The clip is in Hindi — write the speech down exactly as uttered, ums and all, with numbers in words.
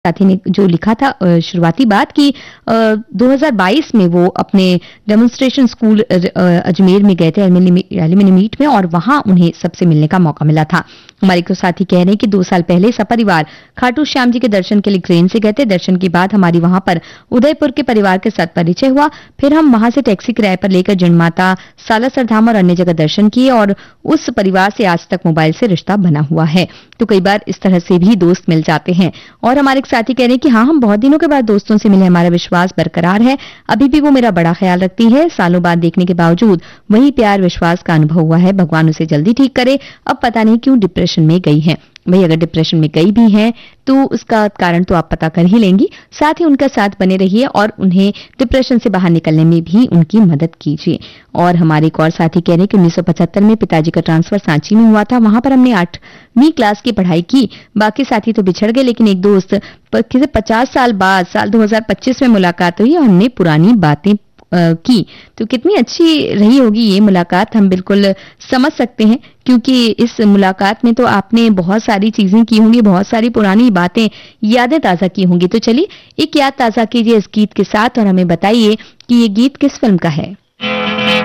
साथी ने जो लिखा था अ, शुरुआती बात कि अ, दो हज़ार बाईस में वो अपने डेमोन्स्ट्रेशन स्कूल अ, अ, अजमेर में गए थे एल्यूमिनी एल्यूमिनी मीट में और वहां उन्हें सबसे मिलने का मौका मिला था। हमारे एक साथी कह रहे हैं कि दो साल पहले सपरिवार खाटू श्याम जी के दर्शन के लिए ट्रेन से गए थे। दर्शन के बाद हमारी वहां पर उदयपुर के परिवार के साथ परिचय हुआ। फिर हम वहां से टैक्सी किराए पर लेकर जिनमाता, सालासर धाम और अन्य जगह दर्शन किए और उस परिवार से आज तक मोबाइल से रिश्ता बना हुआ है। तो कई बार इस तरह से भी दोस्त मिल जाते हैं। और हमारे एक साथी कह रहे हैं कि हाँ, हम बहुत दिनों के बाद दोस्तों से मिले, हमारा विश्वास बरकरार है। अभी भी वो मेरा बड़ा ख्याल रखती है। सालों बाद देखने के बावजूद वही प्यार विश्वास का अनुभव हुआ है। भगवान उसे जल्दी ठीक करे। अब पता नहीं क्यों डिप्रेशन में गई है। भाई अगर डिप्रेशन में गई भी हैं तो उसका कारण तो आप पता कर ही लेंगी। साथ ही उनका साथ बने रहिए और उन्हें डिप्रेशन से बाहर निकलने में भी उनकी मदद कीजिए। और हमारे एक और साथी कह रहे हैं कि उन्नीस सौ पचहत्तर में पिताजी का ट्रांसफर सांची में हुआ था। वहां पर हमने आठवीं क्लास की पढ़ाई की। बाकी साथी तो बिछड़ गए, लेकिन एक दोस्त किसी पचास साल बाद साल दो हज़ार पच्चीस में मुलाकात हुई और हमने पुरानी बातें की। तो कितनी अच्छी रही होगी ये मुलाकात, हम बिल्कुल समझ सकते हैं, क्योंकि इस मुलाकात में तो आपने बहुत सारी चीजें की होंगी, बहुत सारी पुरानी बातें, यादें ताजा की होंगी। तो चलिए एक याद ताजा कीजिए इस गीत के साथ और हमें बताइए कि ये गीत किस फिल्म का है।